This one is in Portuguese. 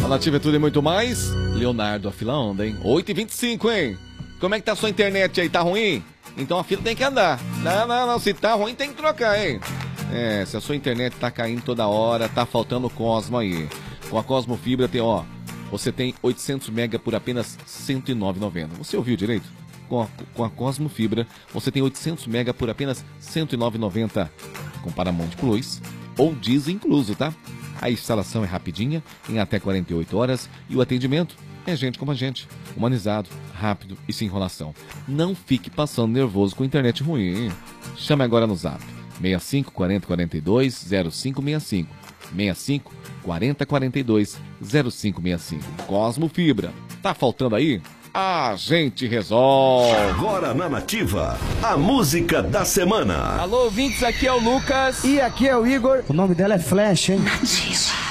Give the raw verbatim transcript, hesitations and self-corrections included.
Nativa é tudo e muito mais. Leonardo, a fila anda, hein? oito e vinte e cinco, hein? Como é que tá a sua internet aí? Tá ruim? Então a fila tem que andar. Não, não, não. Se tá ruim, tem que trocar, hein? É, se a sua internet tá caindo toda hora, tá faltando Cosmo aí. Com a Cosmo Fibra tem, ó, você tem oitocentos mega por apenas cento e nove reais e noventa centavos. Você ouviu direito? Com a, com a Cosmo Fibra, você tem oitocentos mega por apenas cento e nove reais e noventa centavos. Com Paramount Plus ou Disney incluso, tá? A instalação é rapidinha, em até quarenta e oito horas, e o atendimento é gente como a gente, humanizado, rápido e sem enrolação. Não fique passando nervoso com internet ruim. Chame agora no Zap seis cinco, quarenta, quarenta e dois, zero cinco seis cinco, seis cinco, quarenta, quarenta e dois, zero cinco seis cinco. Cosmo Fibra. Tá faltando aí? A gente resolve. Agora na Nativa, a música da semana. Alô, ouvintes, aqui é o Lucas. E aqui é o Igor. O nome dela é Flash, hein? Nativa.